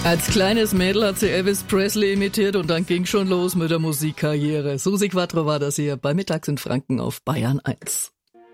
Als kleines Mädel hat sie Elvis Presley imitiert und dann ging schon los mit der Musikkarriere. Susi Quattro war das hier bei Mittags in Franken auf Bayern 1.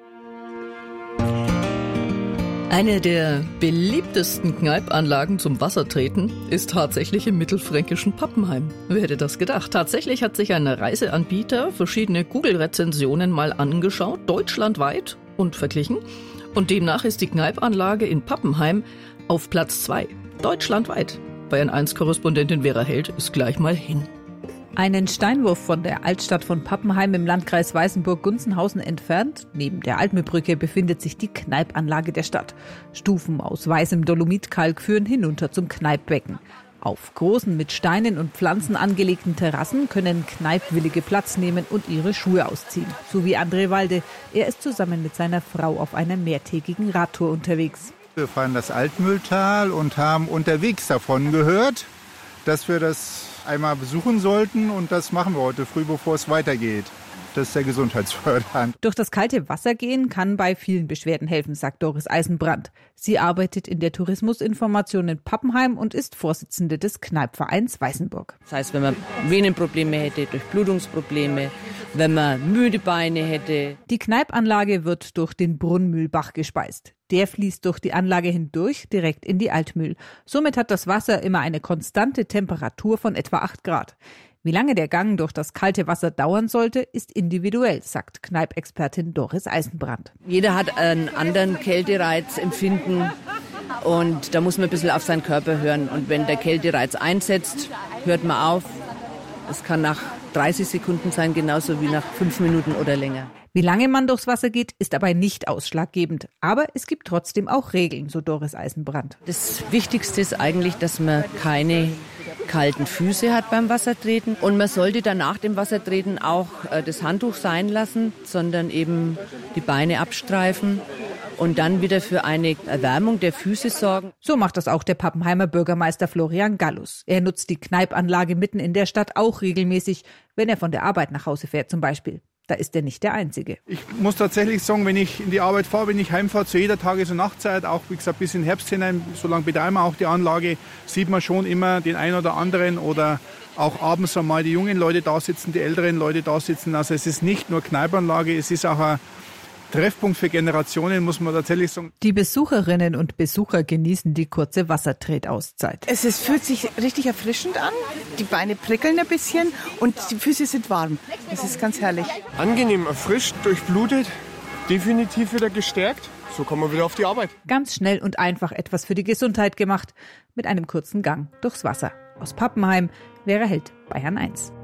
Eine der beliebtesten Kneipanlagen zum Wassertreten ist tatsächlich im mittelfränkischen Pappenheim. Wer hätte das gedacht? Tatsächlich hat sich ein Reiseanbieter verschiedene Google-Rezensionen mal angeschaut, deutschlandweit und verglichen. Und demnach ist die Kneipanlage in Pappenheim auf Platz 2, deutschlandweit. Bayern 1-Korrespondentin Vera Held ist gleich mal hin. Einen Steinwurf von der Altstadt von Pappenheim im Landkreis Weißenburg-Gunzenhausen entfernt, neben der Altmühlbrücke, befindet sich die Kneipanlage der Stadt. Stufen aus weißem Dolomitkalk führen hinunter zum Kneippbecken. Auf großen, mit Steinen und Pflanzen angelegten Terrassen können Kneippwillige Platz nehmen und ihre Schuhe ausziehen. So wie André Walde. Er ist zusammen mit seiner Frau auf einer mehrtägigen Radtour unterwegs. Wir fahren das Altmühltal und haben unterwegs davon gehört, dass wir das einmal besuchen sollten, und das machen wir heute früh, bevor es weitergeht. Das ist der Gesundheitsfördernd. Durch das kalte Wasser gehen kann bei vielen Beschwerden helfen, sagt Doris Eisenbrand. Sie arbeitet in der Tourismusinformation in Pappenheim und ist Vorsitzende des Kneippvereins Weißenburg. Das heißt, wenn man Venenprobleme hätte, Durchblutungsprobleme, wenn man müde Beine hätte. Die Kneipanlage wird durch den Brunnmühlbach gespeist. Der fließt durch die Anlage hindurch direkt in die Altmühl. Somit hat das Wasser immer eine konstante Temperatur von etwa 8 Grad. Wie lange der Gang durch das kalte Wasser dauern sollte, ist individuell, sagt Kneippexpertin Doris Eisenbrand. Jeder hat einen anderen Kältereizempfinden und da muss man ein bisschen auf seinen Körper hören. Und wenn der Kältereiz einsetzt, hört man auf. Es kann nach 30 Sekunden sein, genauso wie nach 5 Minuten oder länger. Wie lange man durchs Wasser geht, ist dabei nicht ausschlaggebend. Aber es gibt trotzdem auch Regeln, so Doris Eisenbrand. Das Wichtigste ist eigentlich, dass man keine kalten Füße hat beim Wassertreten. Und man sollte dann nach dem Wassertreten auch das Handtuch sein lassen, sondern eben die Beine abstreifen und dann wieder für eine Erwärmung der Füße sorgen. So macht das auch der Pappenheimer Bürgermeister Florian Gallus. Er nutzt die Kneipanlage mitten in der Stadt auch regelmäßig, wenn er von der Arbeit nach Hause fährt zum Beispiel. Da ist er nicht der Einzige. Ich muss tatsächlich sagen, wenn ich in die Arbeit fahre, wenn ich heimfahre, zu jeder Tages- und Nachtzeit, auch wie gesagt bis in den Herbst hinein, solange betreiben wir auch die Anlage, sieht man schon immer den einen oder anderen oder auch abends einmal die jungen Leute da sitzen, die älteren Leute da sitzen. Also es ist nicht nur Kneipanlage, es ist auch ein Treffpunkt für Generationen, muss man tatsächlich sagen. Die Besucherinnen und Besucher genießen die kurze Wassertretauszeit. Fühlt sich richtig erfrischend an. Die Beine prickeln ein bisschen und die Füße sind warm. Das ist ganz herrlich. Angenehm, erfrischt, durchblutet, definitiv wieder gestärkt. So kommen wir wieder auf die Arbeit. Ganz schnell und einfach etwas für die Gesundheit gemacht, mit einem kurzen Gang durchs Wasser. Aus Pappenheim, Vera Held, Bayern 1.